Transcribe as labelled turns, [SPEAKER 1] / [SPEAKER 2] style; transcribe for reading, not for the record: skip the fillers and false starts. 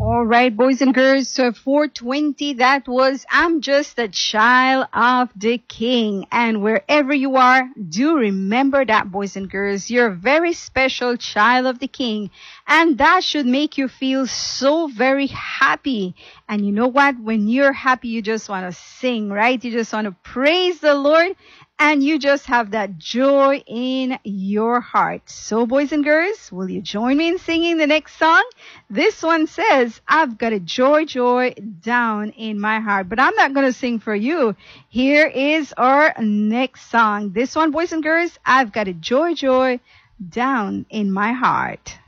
[SPEAKER 1] All right, boys and girls, so 420, that was I'm Just a Child of the King. And wherever you are, do remember that, boys and girls, you're a very special child of the King. And that should make you feel so very happy. And you know what? When you're happy, you just want to sing, right? You just want to praise the Lord. And you just have that joy in your heart. So, boys and girls, will you join me in singing the next song? This one says, I've got a joy, joy down in my heart. But I'm not going to sing for you. Here is our next song. This one, boys and girls, I've got a joy, joy down in my heart.